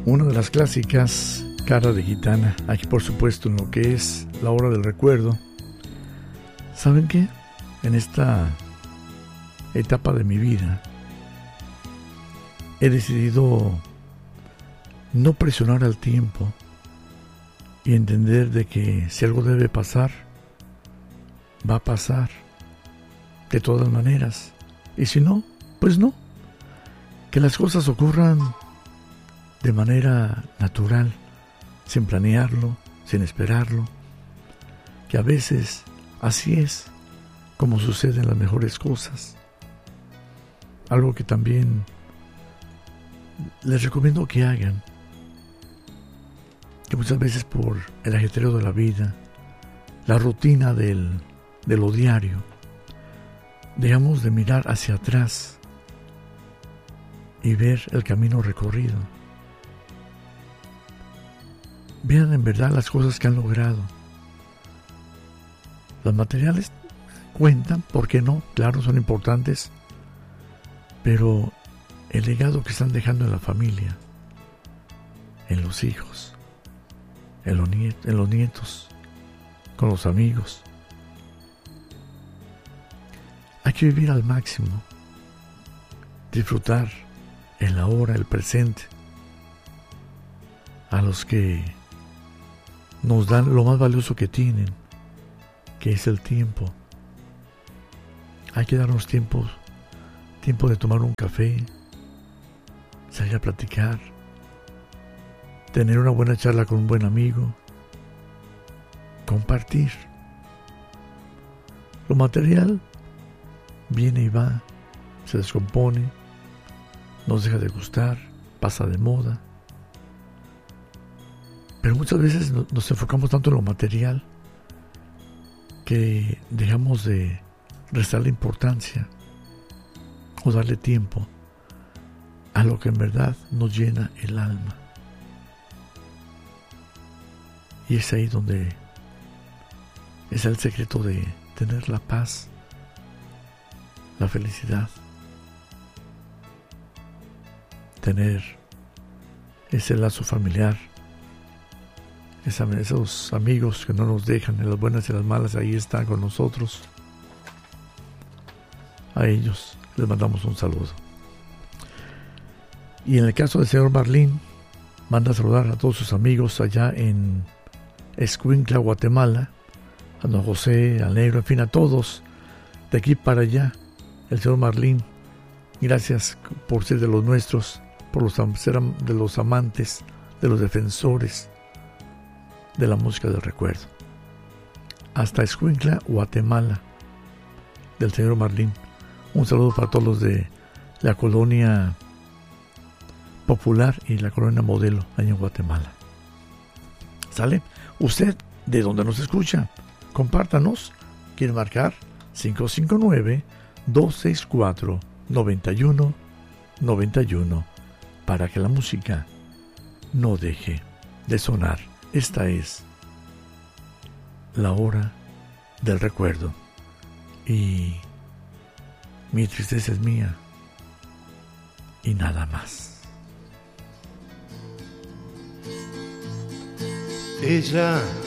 Una de las clásicas, Cara de Gitana. Aquí, por supuesto, en lo que es la hora del recuerdo. ¿Saben qué? En esta etapa de mi vida he decidido no presionar al tiempo y entender de que si algo debe pasar, va a pasar de todas maneras. Y si no, pues no. Que las cosas ocurran de manera natural, sin planearlo, sin esperarlo. Que a veces así es como suceden las mejores cosas. Algo que también les recomiendo que hagan, que muchas veces por el ajetreo de la vida, la rutina de lo diario, dejamos de mirar hacia atrás y ver el camino recorrido. Vean en verdad las cosas que han logrado. Los materiales cuentan, ¿por qué no? Claro, son importantes, pero el legado que están dejando en la familia, en los hijos, en los nietos, con los amigos. Hay que vivir al máximo, disfrutar el ahora, el presente, a los que nos dan lo más valioso que tienen, que es el tiempo. Hay que darnos tiempo de tomar un café, salir a platicar, tener una buena charla con un buen amigo, compartir. Lo material viene y va, se descompone, nos deja de gustar, pasa de moda. Pero muchas veces nos enfocamos tanto en lo material que dejamos de restarle importancia o darle tiempo a lo que en verdad nos llena el alma. Y es ahí donde es el secreto de tener la paz, la felicidad, tener ese lazo familiar, esos amigos que no nos dejan en las buenas y las malas, ahí están con nosotros. A ellos les mandamos un saludo. Y en el caso del señor Marlín, manda a saludar a todos sus amigos allá en Escuintla, Guatemala, a don José, al Negro, en fin, a todos de aquí para allá. El señor Marlín, gracias por ser de los nuestros, por ser de los amantes, de los defensores de la música del recuerdo. Hasta Escuintla, Guatemala, del señor Marlín. Un saludo para todos los de la colonia Popular y la colonia Modelo, allá en Guatemala. ¿Sale? Usted, ¿de dónde nos escucha? Compártanos. ¿Quiere marcar? 559-264-9191 para que la música no deje de sonar. Esta es la hora del recuerdo y mi tristeza es mía y nada más. Ella